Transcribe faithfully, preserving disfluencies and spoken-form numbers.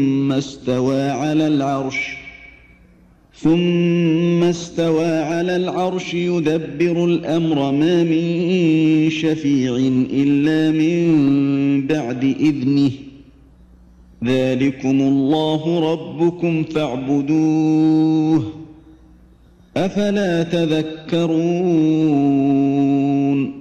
ثم استوى على العرش ثم استوى على العرش يدبر الأمر ما من شفيع إلا من بعد إذنه ذلكم الله ربكم فاعبدوه أفلا تذكرون